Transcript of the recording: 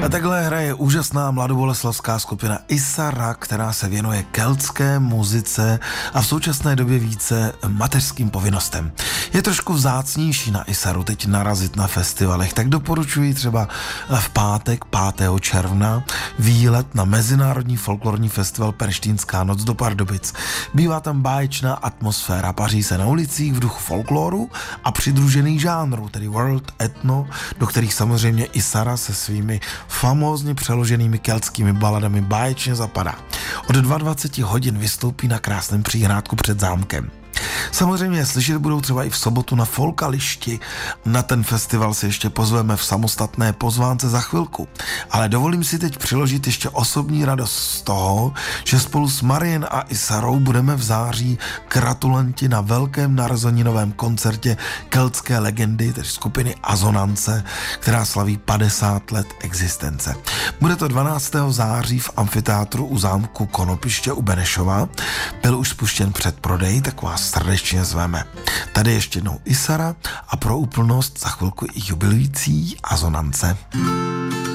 A takhle hraje úžasná mladoboleslavská skupina Isara, která se věnuje keltské muzice a v současné době více mateřským povinnostem. Je trošku vzácnější na Isaru teď narazit na festivalech, tak doporučuji třeba v pátek 5. června výlet na Mezinárodní folklorní festival Perštýnská noc do Pardubic. Bývá tam báječná atmosféra, paří se na ulicích v duchu folkloru a přidružených žánrů, tedy world, etno, do kterých samozřejmě Isara se svými famózně přeloženými keltskými baladami báječně zapadá. Od 22 hodin vystoupí na krásném příhrádku před zámkem. Samozřejmě slyšet budou třeba i v sobotu na Folkališti. Na ten festival si ještě pozveme v samostatné pozvánce za chvilku. Ale dovolím si teď přiložit ještě osobní radost z toho, že spolu s Marien a Isarou budeme v září gratulanti na velkém narozeninovém koncertě keltské legendy, tedy skupiny Azonance, která slaví 50 let existence. Bude to 12. září v amfiteátru u zámku Konopiště u Benešova. Byl už spuštěn předprodej, tak vás srdečně zveme. Tady ještě jednou Isara a pro úplnost za chvilku i jubilující Azonance.